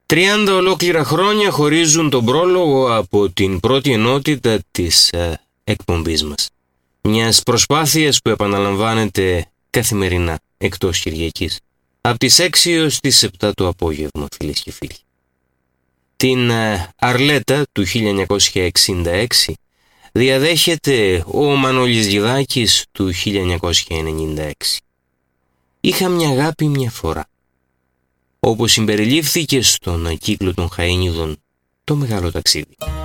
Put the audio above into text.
30 ολόκληρα χρόνια χωρίζουν τον πρόλογο από την πρώτη ενότητα της εκπομπής μας. Μιας προσπάθειας που επαναλαμβάνεται καθημερινά, εκτός Κυριακής, από τις 6 έως τις 7 το απόγευμα, φίλες και φίλοι. Την Αρλέτα του 1966 διαδέχεται ο Μανώλης Λιδάκης του 1996. Είχα μια αγάπη μια φορά, όπως συμπεριλήφθηκε στον κύκλο των Χαΐνιδων, το μεγάλο ταξίδι.